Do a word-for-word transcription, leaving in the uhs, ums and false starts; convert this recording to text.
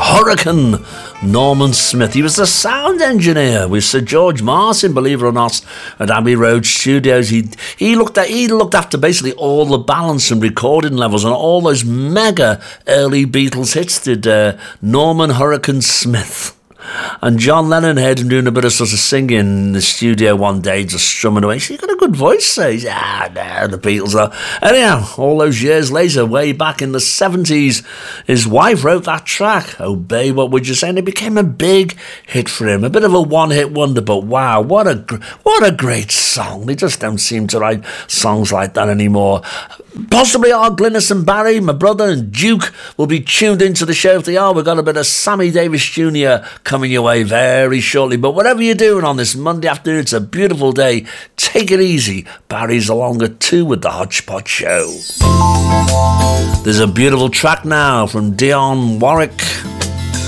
Hurricane Norman Smith. He was the sound engineer with Sir George Martin, believe it or not, at Abbey Road Studios. He he looked at he looked after basically all the balance and recording levels and all those mega early Beatles hits. Did uh, Norman Hurricane Smith. And John Lennon heard him doing a bit of sort of singing in the studio one day, just strumming away. So you got a good voice, says. Ah, no, the Beatles are. Anyhow, all those years later, way back in the seventies, his wife wrote that track, Oh Babe, What Would You Say? And it became a big hit for him. A bit of a one-hit wonder, but wow, what a what a great song. They just don't seem to write songs like that anymore. Possibly our Glynis and Barry, my brother and Duke, will be tuned into the show if they are. We've got a bit of Sammy Davis Junior coming your way very shortly. But whatever you're doing on this Monday afternoon, it's a beautiful day. Take it easy. Barry's along at two with the Hodgepodge Show. There's a beautiful track now from Dionne Warwick.